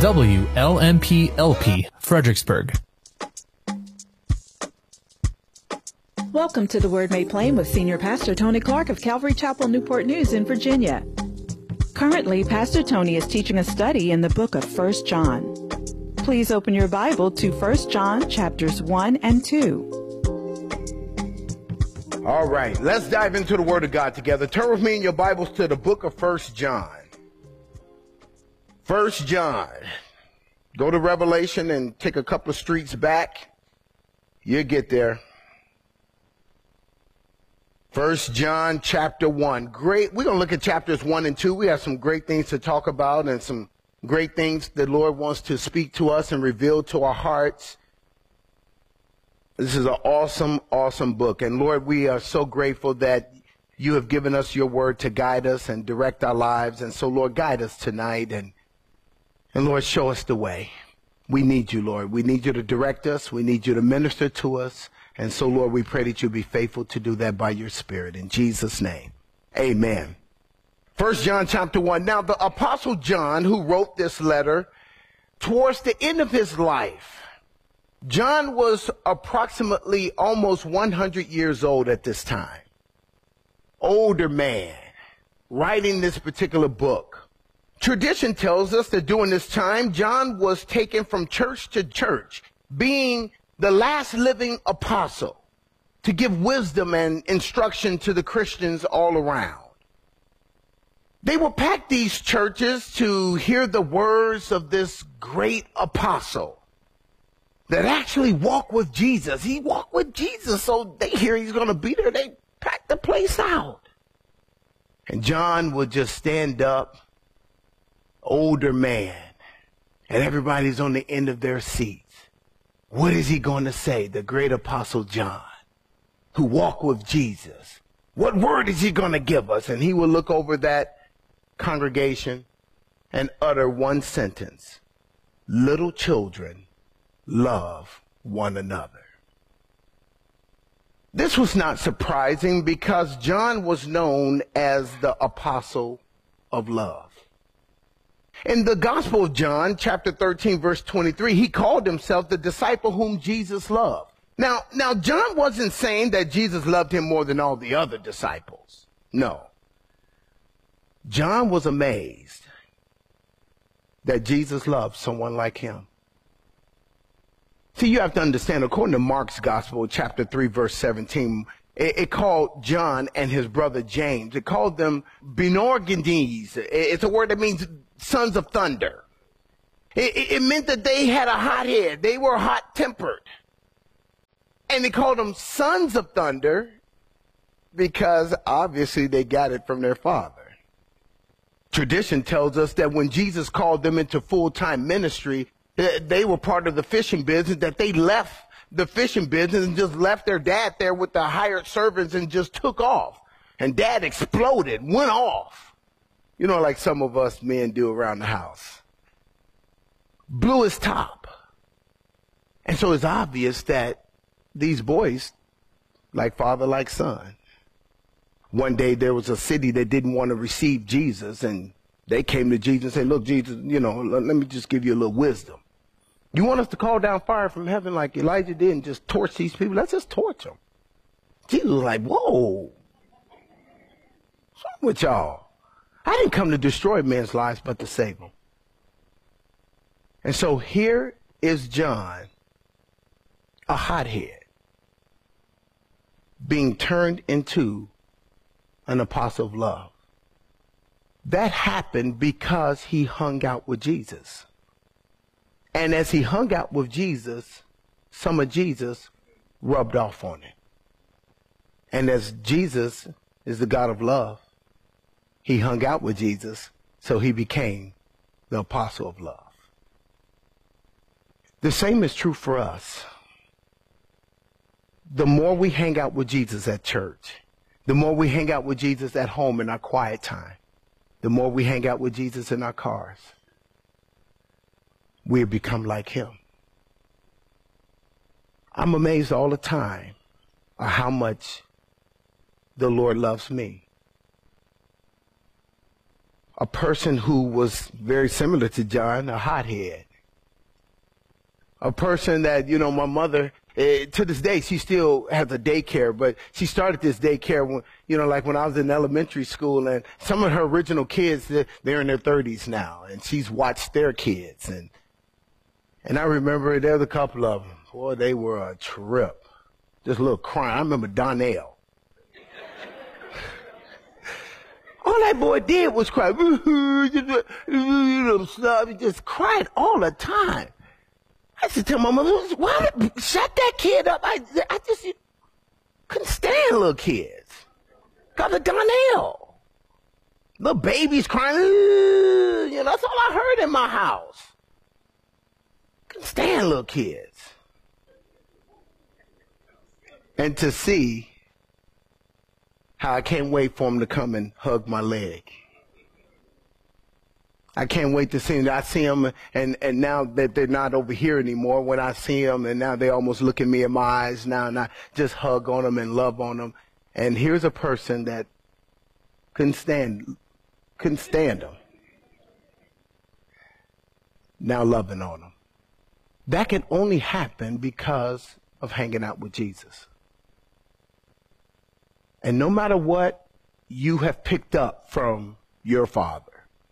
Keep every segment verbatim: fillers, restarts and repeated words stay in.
W L M P L P, Fredericksburg. Welcome to The Word Made Plain with Senior Pastor Tony Clark of Calvary Chapel, Newport News in Virginia. Currently, Pastor Tony is teaching a study in the book of First John. Please open your Bible to First John chapters one and two. All right, let's dive into the Word of God together. Turn with me in your Bibles to the book of First John. First John. Go to Revelation and take a couple of streets back. You'll get there. First John chapter one. Great. We're going to look at chapters one and two. We have some great things to talk about and some great things the Lord wants to speak to us and reveal to our hearts. This is an awesome, awesome book. And Lord, we are so grateful that you have given us your word to guide us and direct our lives. And so, Lord, guide us tonight and, and Lord, show us the way. We need you, Lord. We need you to direct us. We need you to minister to us. And so, Lord, we pray that you be faithful to do that by your Spirit. In Jesus' name, amen. First John chapter one. Now, the Apostle John, who wrote this letter towards the end of his life, John was approximately almost one hundred years old at this time. Older man, writing this particular book. Tradition tells us that during this time, John was taken from church to church, being the last living apostle to give wisdom and instruction to the Christians all around. They would pack these churches to hear the words of this great apostle that actually walked with Jesus. He walked with Jesus, so they hear he's going to be there. They pack the place out. And John would just stand up, older man, and everybody's on the end of their seats. What is he going to say, the great apostle John, who walked with Jesus? What word is he going to give us? And he will look over that congregation and utter one sentence: little children, love one another. This was not surprising because John was known as the apostle of love. In the Gospel of John, chapter thirteen, verse twenty-three, he called himself the disciple whom Jesus loved. Now, now John wasn't saying that Jesus loved him more than all the other disciples. No. John was amazed that Jesus loved someone like him. See, you have to understand, according to Mark's Gospel, chapter three, verse seventeen, it, it called John and his brother James, it called them Boanerges. It, it's a word that means sons of thunder. It, it, it meant that they had a hot head. They were hot-tempered. And they called them sons of thunder because obviously they got it from their father. Tradition tells us that when Jesus called them into full-time ministry, they were part of the fishing business, that they left the fishing business and just left their dad there with the hired servants and just took off. And dad exploded, went off. You know, like some of us men do around the house. Blew his top. And so it's obvious that these boys, like father, like son. One day there was a city that didn't want to receive Jesus, and they came to Jesus and said, look, Jesus, you know, let me just give you a little wisdom. You want us to call down fire from heaven like Elijah did and just torch these people? Let's just torch them. Jesus was like, whoa. What's wrong with y'all? I didn't come to destroy men's lives, but to save them. And so here is John, a hothead, being turned into an apostle of love. That happened because he hung out with Jesus. And as he hung out with Jesus, some of Jesus rubbed off on him. And as Jesus is the God of love, he hung out with Jesus, so he became the apostle of love. The same is true for us. The more we hang out with Jesus at church, the more we hang out with Jesus at home in our quiet time, the more we hang out with Jesus in our cars, we become like him. I'm amazed all the time at how much the Lord loves me. a person who was very similar to John, a hothead. A person that, you know, my mother, eh, to this day, she still has a daycare, but she started this daycare when, you know, like when I was in elementary school, and some of her original kids, they're, they're in their thirties now, and she's watched their kids. And, and I remember there was a couple of them. Boy, they were a trip. Just a little crying. I remember Donnell. All that boy did was cry. You know, stuff. He just cried all the time. I used to tell my mother, why shut that kid up? I, I just couldn't stand little kids. Got the Donnell. Little babies crying. You know, that's all I heard in my house. Couldn't stand little kids. And to see how I can't wait for him to come and hug my leg. I can't wait to see him. I see him, and, and now that they're not over here anymore, when I see them, and now they almost look at me in my eyes now, and I just hug on them and love on them. And here's a person that couldn't stand, couldn't stand them. Now loving on them. That can only happen because of hanging out with Jesus. And no matter what you have picked up from your Father,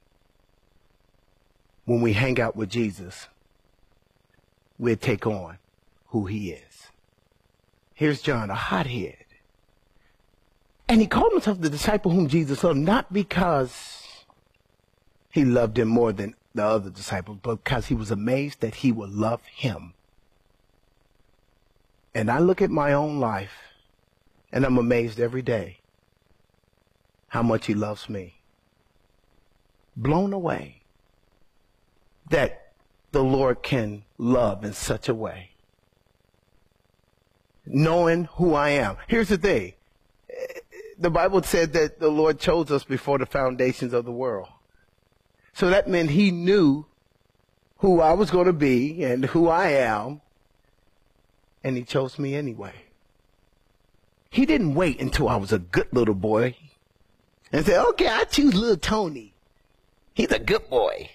when we hang out with Jesus, we'll take on who he is. Here's John, a hothead. And he called himself the disciple whom Jesus loved, not because he loved him more than the other disciples, but because he was amazed that he would love him. And I look at my own life, and I'm amazed every day how much he loves me. Blown away that the Lord can love in such a way. Knowing who I am. Here's the thing. The Bible said that the Lord chose us before the foundations of the world. So that meant he knew who I was going to be and who I am, and he chose me anyway. He didn't wait until I was a good little boy and say, okay, I choose little Tony. He's a good boy.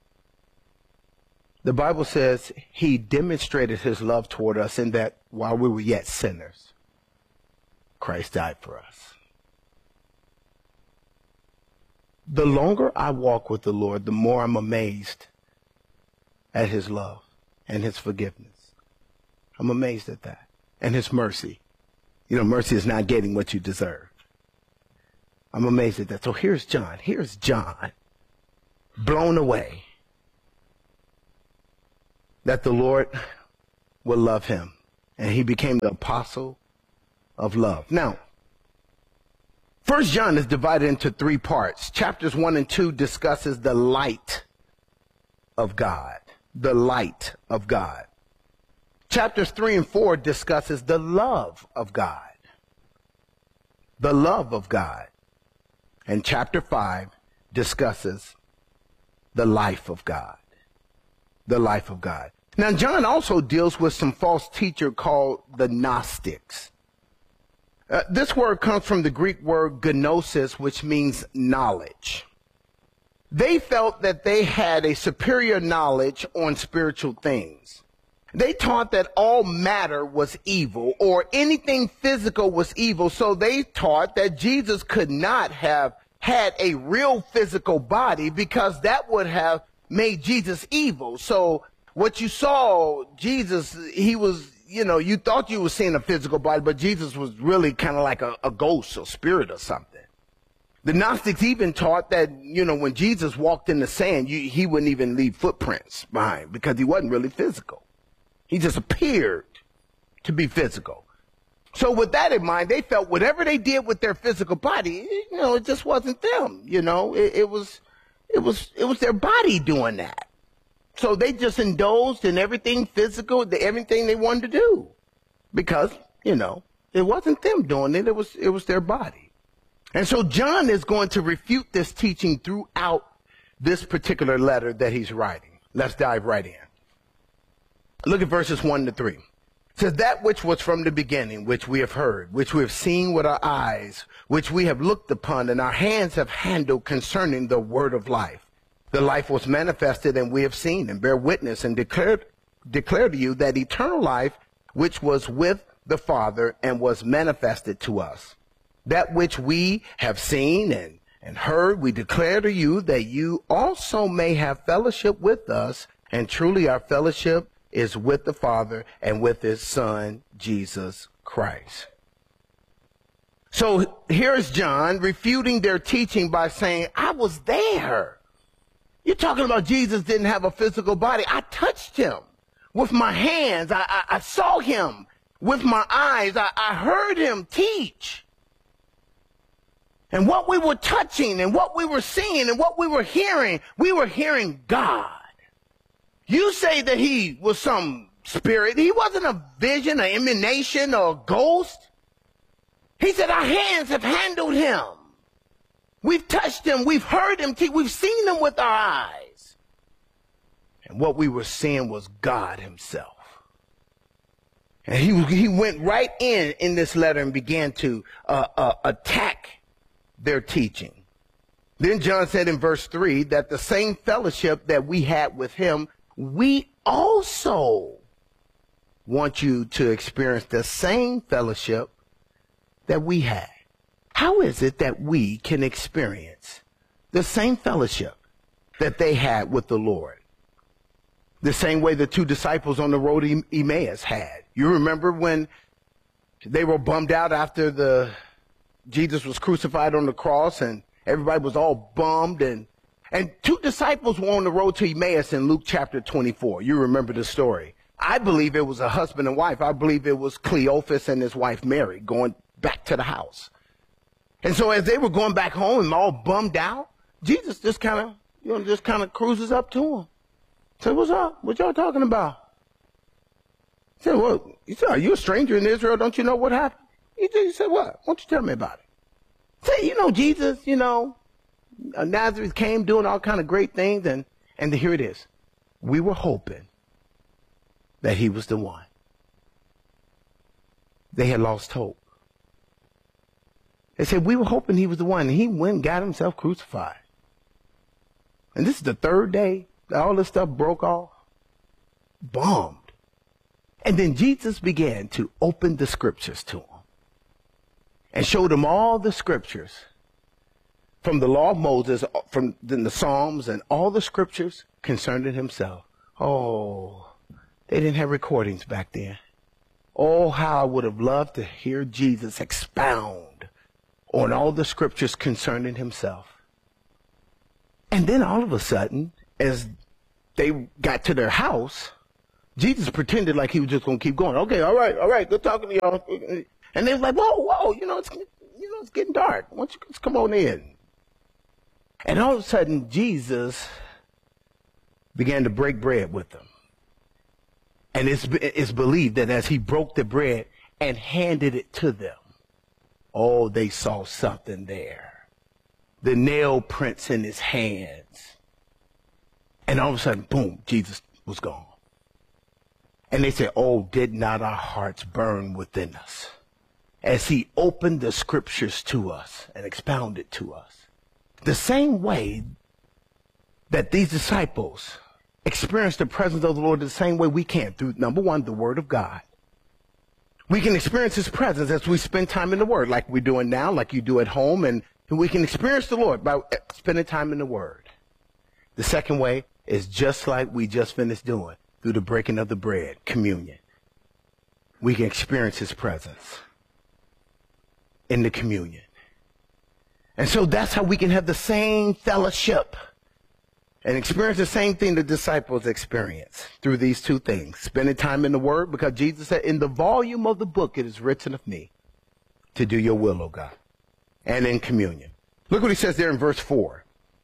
The Bible says he demonstrated his love toward us in that while we were yet sinners, Christ died for us. The longer I walk with the Lord, the more I'm amazed at his love and his forgiveness. I'm amazed at that. And his mercy. You know, mercy is not getting what you deserve. I'm amazed at that. So here's John. Here's John, blown away that the Lord will love him. And he became the apostle of love. Now, First John is divided into three parts. Chapters one and two discusses the light of God. The light of God. Chapters three and four discusses the love of God. The love of God. And chapter five discusses the life of God. The life of God. Now, John also deals with some false teacher called the Gnostics. Uh, this word comes from the Greek word gnosis, which means knowledge. They felt that they had a superior knowledge on spiritual things. They taught that all matter was evil, or anything physical was evil, so they taught that Jesus could not have had a real physical body because that would have made Jesus evil. So what you saw, Jesus, he was, you know, you thought you were seeing a physical body, but Jesus was really kind of like a, a ghost or spirit or something. The Gnostics even taught that, you know, when Jesus walked in the sand, you, he wouldn't even leave footprints behind because he wasn't really physical. He just appeared to be physical. So with that in mind, they felt whatever they did with their physical body, you know, it just wasn't them. You know, it, it was, it was, it was their body doing that. So they just indulged in everything physical, the, everything they wanted to do, because, you know, it wasn't them doing it. It was, it was their body. And so John is going to refute this teaching throughout this particular letter that he's writing. Let's dive right in. Look at verses one to three. It To that which was from the beginning, which we have heard, which we have seen with our eyes, which we have looked upon, and our hands have handled concerning the word of life. The life was manifested, and we have seen, and bear witness, and declared, declare to you that eternal life, which was with the Father, and was manifested to us. That which we have seen and, and heard, we declare to you, that you also may have fellowship with us, and truly our fellowship is with the Father and with his Son, Jesus Christ. So here's John refuting their teaching by saying, I was there. You're talking about Jesus didn't have a physical body. I touched him with my hands. I, I, I saw him with my eyes. I, I heard him teach. And what we were touching and what we were seeing and what we were hearing, we were hearing God. You say that he was some spirit. He wasn't a vision, an emanation, or a ghost. He said, our hands have handled him. We've touched him. We've heard him teach. We've seen him with our eyes. And what we were seeing was God himself. And he, he went right in in this letter and began to uh, uh, attack their teaching. Then John said in verse three that the same fellowship that we had with him, we also want you to experience the same fellowship that we had. How is it that we can experience the same fellowship that they had with the Lord? The same way the two disciples on the road to Emmaus had. You remember when they were bummed out after the Jesus was crucified on the cross and everybody was all bummed, and and two disciples were on the road to Emmaus in Luke chapter twenty-four. You remember the story. I believe it was a husband and wife. I believe it was Cleophas and his wife Mary going back to the house. And so as they were going back home and all bummed out, Jesus just kind of, you know, just kind of cruises up to them. Said, what's up? What y'all talking about? He said, well, he said, are you a stranger in Israel? Don't you know what happened? He said, what? Why don't you tell me about it? Say, you know, Jesus, you know, Nazareth came doing all kind of great things, and, and here it is. We were hoping that he was the one. They had lost hope. They said, we were hoping he was the one, and he went and got himself crucified. And this is the third day that all this stuff broke off. Bombed. And then Jesus began to open the scriptures to them and showed them all the scriptures from the law of Moses, from the Psalms, and all the scriptures concerning himself. Oh, they didn't have recordings back then. Oh, how I would have loved to hear Jesus expound on all the scriptures concerning himself. And then all of a sudden, as they got to their house, Jesus pretended like he was just going to keep going. Okay, all right, all right, good talking to y'all. And they were like, whoa, whoa, you know, it's, you know, it's getting dark. Why don't you just come on in? And all of a sudden, Jesus began to break bread with them. And it's, it's believed that as he broke the bread and handed it to them, oh, they saw something there. The nail prints in his hands. And all of a sudden, boom, Jesus was gone. And they said, oh, did not our hearts burn within us as he opened the scriptures to us and expounded to us? The same way that these disciples experienced the presence of the Lord, the same way we can through, number one, the Word of God. We can experience his presence as we spend time in the Word, like we're doing now, like you do at home, and we can experience the Lord by spending time in the Word. The second way is just like we just finished doing, through the breaking of the bread, communion. We can experience his presence in the communion. And so that's how we can have the same fellowship and experience the same thing the disciples experienced through these two things. Spending time in the Word, because Jesus said, in the volume of the book it is written of me to do your will, O God. And in communion. Look what he says there in verse four.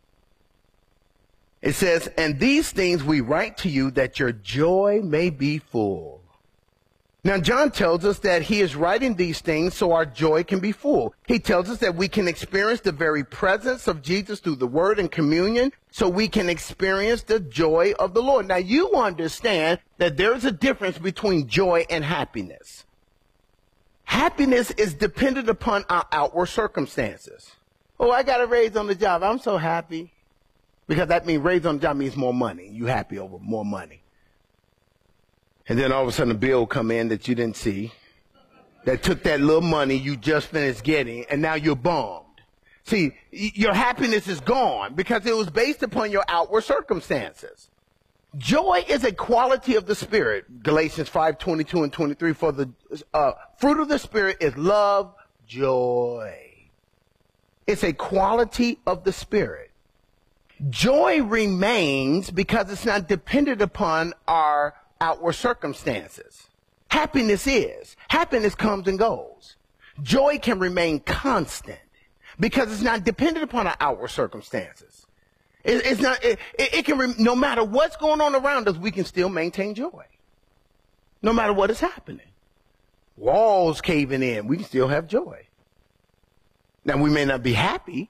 It says, and these things we write to you that your joy may be full. Now, John tells us that he is writing these things so our joy can be full. He tells us that we can experience the very presence of Jesus through the word and communion, so we can experience the joy of the Lord. Now, you understand that there is a difference between joy and happiness. Happiness is dependent upon our outward circumstances. Oh, I got a raise on the job. I'm so happy. Because that means raise on the job means more money. You happy over more money. And then all of a sudden a bill come in that you didn't see, that took that little money you just finished getting, and now you're bummed. See, your happiness is gone because it was based upon your outward circumstances. Joy is a quality of the Spirit. Galatians five, twenty-two and twenty-three, for the uh, fruit of the Spirit is love, joy. It's a quality of the Spirit. Joy remains because it's not dependent upon our outward circumstances. Happiness is. Happiness comes and goes. Joy can remain constant because it's not dependent upon our outward circumstances. It, it's not, it, it can, no matter what's going on around us, we can still maintain joy. No matter what is happening. Walls caving in, we can still have joy. Now, we may not be happy,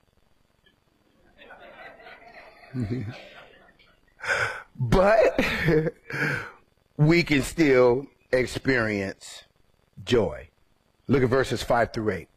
but we can still experience joy. Look at verses five through eight.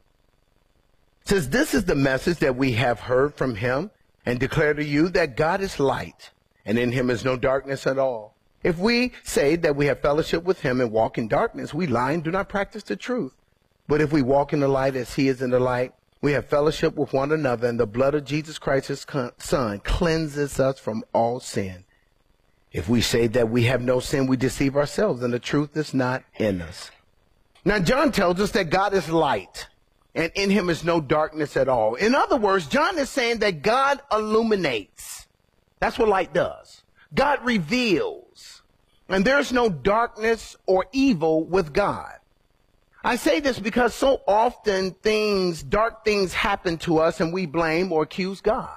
It says, this is the message that we have heard from him and declare to you that God is light, and in him is no darkness at all. If we say that we have fellowship with him and walk in darkness, we lie and do not practice the truth. But if we walk in the light as he is in the light, we have fellowship with one another, and the blood of Jesus Christ, his son, cleanses us from all sin. If we say that we have no sin, we deceive ourselves, and the truth is not in us. Now, John tells us that God is light, and in him is no darkness at all. In other words, John is saying that God illuminates. That's what light does. God reveals, and there's no darkness or evil with God. I say this because so often things, dark things happen to us, and we blame or accuse God.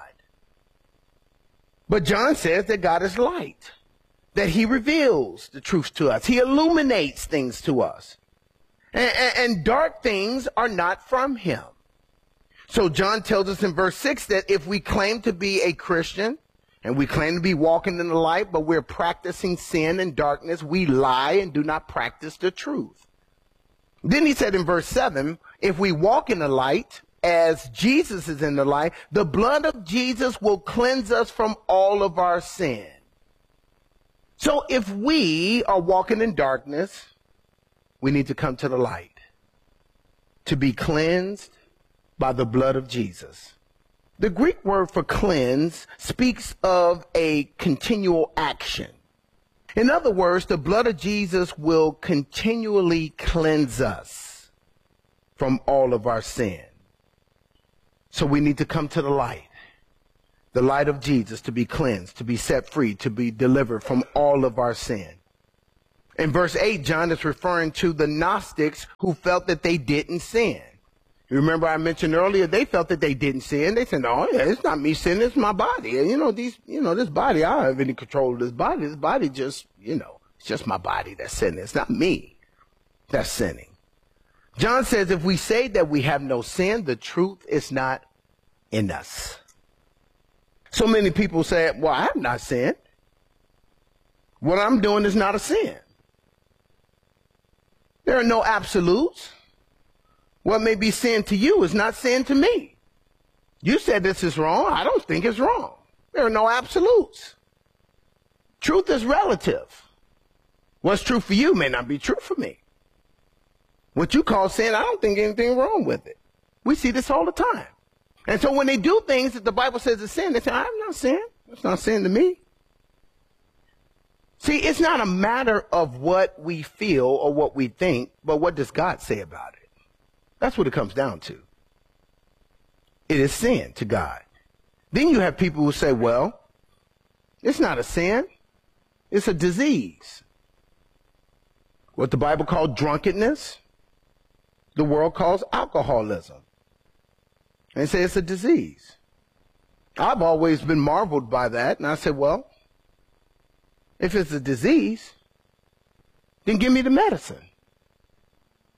But John says that God is light, that he reveals the truth to us. He illuminates things to us. And, and, and dark things are not from him. So John tells us in verse six that if we claim to be a Christian and we claim to be walking in the light, but we're practicing sin and darkness, we lie and do not practice the truth. Then he said in verse seven, if we walk in the light as Jesus is in the light, the blood of Jesus will cleanse us from all of our sin. So if we are walking in darkness, we need to come to the light to be cleansed by the blood of Jesus. The Greek word for cleanse speaks of a continual action. In other words, the blood of Jesus will continually cleanse us from all of our sin. So we need to come to the light, the light of Jesus, to be cleansed, to be set free, to be delivered from all of our sin. In verse eight, John is referring to the Gnostics who felt that they didn't sin. You remember I mentioned earlier, they felt that they didn't sin. They said, no, yeah, it's not me sinning, it's my body. And you know, these, you know, this body, I don't have any control of this body. This body just, you know, it's just my body that's sinning. It's not me that's sinning. John says if we say that we have no sin, the truth is not in us. So many people say, well, I have not sinned. What I'm doing is not a sin. There are no absolutes. What may be sin to you is not sin to me. You said this is wrong. I don't think it's wrong. There are no absolutes. Truth is relative. What's true for you may not be true for me. What you call sin, I don't think anything wrong with it. We see this all the time. And so when they do things that the Bible says is sin, they say, I'm not sin. It's not sin to me. See, it's not a matter of what we feel or what we think, but what does God say about it? That's what it comes down to. It is sin to God. Then you have people who say, well, it's not a sin. It's a disease. What the Bible calls drunkenness, the world calls alcoholism. And they say it's a disease. I've always been marveled by that. And I said, well, if it's a disease, then give me the medicine.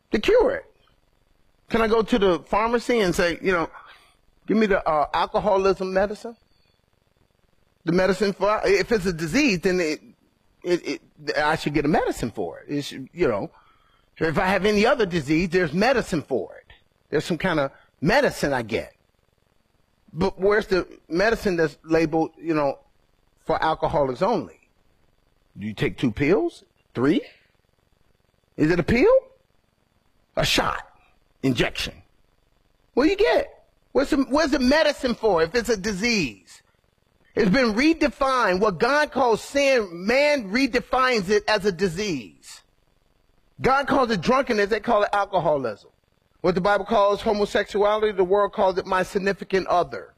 to cure it. Can I go to the pharmacy and say, you know, give me the uh, alcoholism medicine? The medicine for, if it's a disease, then it, it, it, I should get a medicine for it. It should, you know, if I have any other disease, there's medicine for it. There's some kind of medicine I get. But where's the medicine that's labeled, you know, for alcoholics only? Do you take two pills? Three? Is it a pill? A shot? Injection? What do you get? What's the, what's the medicine for if it's a disease? It's been redefined. What God calls sin, man redefines it as a disease. God calls it drunkenness, they call it alcoholism. What the Bible calls homosexuality, the world calls it my significant other.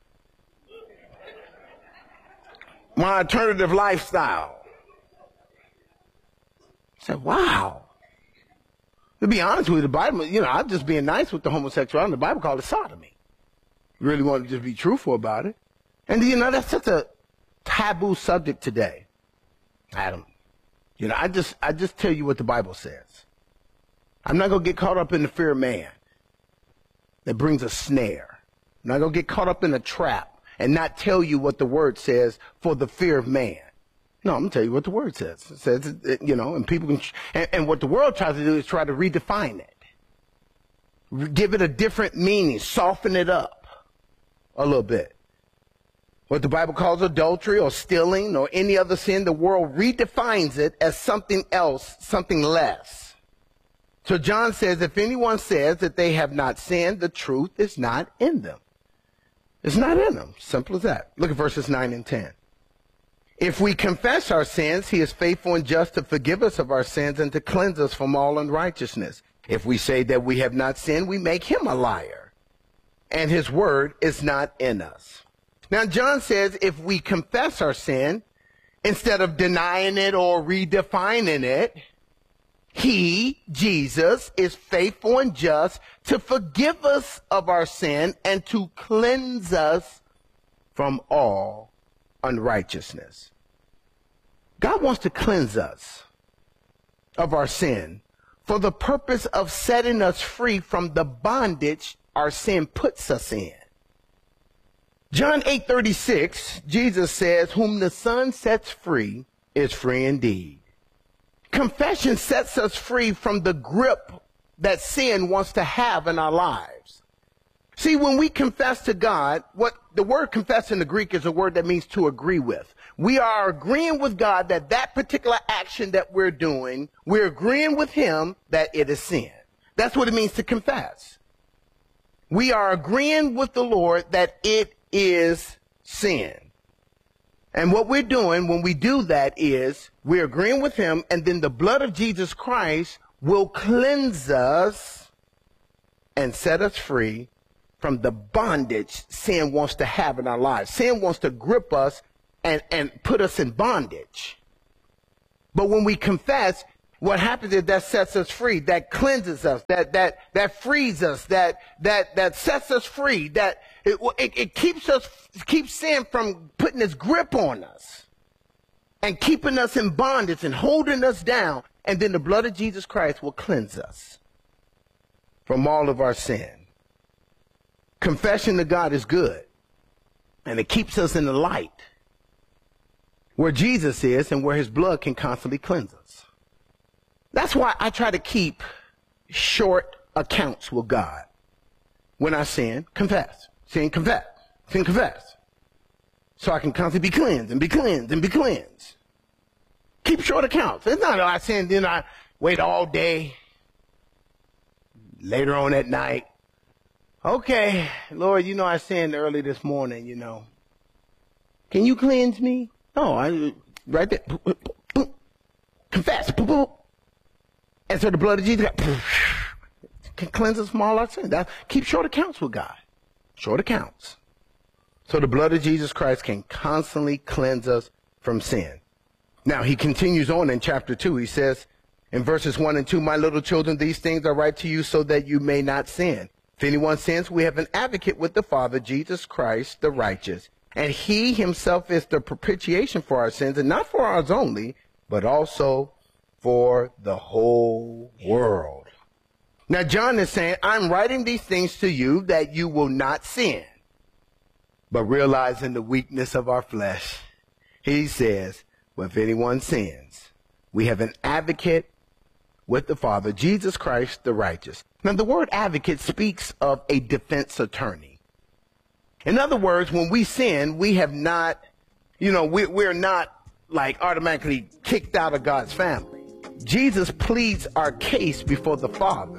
My alternative lifestyle. I said, wow. To be honest with you, the Bible, you know, I'm just being nice with the homosexuality. The Bible calls it sodomy. You really want to just be truthful about it. And, you know, that's such a taboo subject today. Adam, you know, I just, I just tell you what the Bible says. I'm not going to get caught up in the fear of man that brings a snare. I'm not going to get caught up in a trap and not tell you what the word says for the fear of man. No, I'm going to tell you what the word says. It says, you know, and people can, and, and what the world tries to do is try to redefine it. Give it a different meaning, soften it up a little bit. What the Bible calls adultery or stealing or any other sin, the world redefines it as something else, something less. So John says, if anyone says that they have not sinned, the truth is not in them. It's not in them. Simple as that. Look at verses nine and ten. If we confess our sins, he is faithful and just to forgive us of our sins and to cleanse us from all unrighteousness. If we say that we have not sinned, we make him a liar, and his word is not in us. Now, John says if we confess our sin, instead of denying it or redefining it, he, Jesus, is faithful and just to forgive us of our sin and to cleanse us from all unrighteousness. God wants to cleanse us of our sin for the purpose of setting us free from the bondage our sin puts us in. John eight thirty-six, Jesus says, whom the Son sets free is free indeed. Confession sets us free from the grip that sin wants to have in our lives. See, when we confess to God, what the word confess in the Greek is a word that means to agree with. We are agreeing with God that that particular action that we're doing, we're agreeing with him that it is sin. That's what it means to confess. We are agreeing with the Lord that it is sin. And what we're doing when we do that is we're agreeing with him, and then the blood of Jesus Christ will cleanse us and set us free from the bondage sin wants to have in our lives. Sin wants to grip us and, and put us in bondage. But when we confess, what happens is that sets us free, that cleanses us, that that that frees us, that that that sets us free, that it, it, it keeps us keeps sin from putting its grip on us and keeping us in bondage and holding us down. And then the blood of Jesus Christ will cleanse us from all of our sin. Confession to God is good, and it keeps us in the light where Jesus is and where his blood can constantly cleanse us. That's why I try to keep short accounts with God. When I sin, confess. Sin, confess. Sin, confess. So I can constantly be cleansed and be cleansed and be cleansed. Keep short accounts. It's not I sin, then I wait all day, later on at night. Okay, Lord, you know I sinned early this morning, you know. Can you cleanse me? No, I, right there. Confess. And so the blood of Jesus can cleanse us from all our sins. That, keep short accounts with God. Short accounts. So the blood of Jesus Christ can constantly cleanse us from sin. Now, he continues on in chapter two. He says in verses one and two, my little children, these things are right to you so that you may not sin. If anyone sins, we have an advocate with the Father, Jesus Christ, the righteous. And he himself is the propitiation for our sins, and not for ours only, but also for the whole world. Now, John is saying, I'm writing these things to you that you will not sin. But realizing the weakness of our flesh, he says, well, if anyone sins, we have an advocate with the Father, Jesus Christ, the righteous. Now, the word advocate speaks of a defense attorney. In other words, when we sin, we have not, you know, we, we're not like automatically kicked out of God's family. Jesus pleads our case before the Father.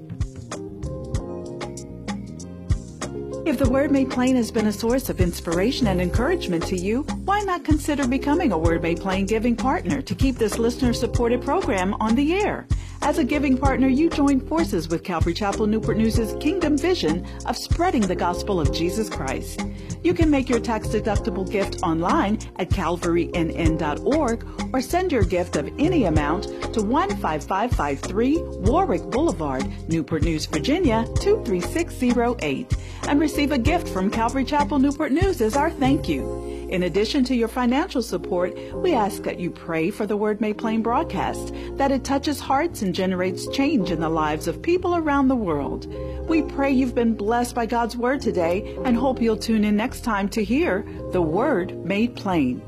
If the Word Made Plain has been a source of inspiration and encouragement to you, why not consider becoming a Word Made Plain giving partner to keep this listener-supported program on the air? As a giving partner, you join forces with Calvary Chapel Newport News' Kingdom Vision of spreading the gospel of Jesus Christ. You can make your tax-deductible gift online at calvary n n dot org or send your gift of any amount to one five five five three Warwick Boulevard, Newport News, Virginia two three six zero eight, and receive a gift from Calvary Chapel Newport News as our thank you. In addition to your financial support, we ask that you pray for the Word Made Plain broadcast, that it touches hearts and generates change in the lives of people around the world. We pray you've been blessed by God's Word today and hope you'll tune in next time to hear the Word Made Plain.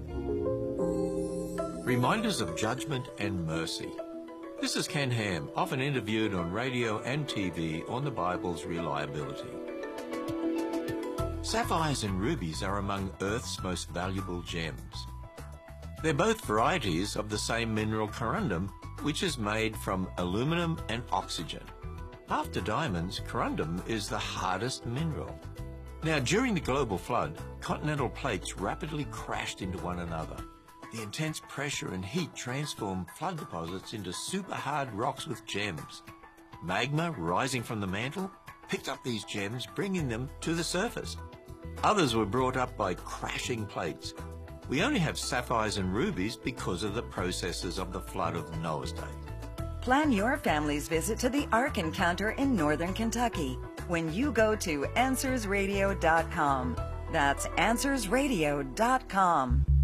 Reminders of judgment and mercy. This is Ken Ham, often interviewed on radio and T V on the Bible's reliability. Sapphires and rubies are among Earth's most valuable gems. They're both varieties of the same mineral corundum, which is made from aluminum and oxygen. After diamonds, corundum is the hardest mineral. Now, during the global flood, continental plates rapidly crashed into one another. The intense pressure and heat transformed flood deposits into super hard rocks with gems. Magma rising from the mantle picked up these gems, bringing them to the surface. Others were brought up by crashing plates. We only have sapphires and rubies because of the processes of the flood of Noah's day. Plan your family's visit to the Ark Encounter in northern Kentucky when you go to answers radio dot com. That's answers radio dot com.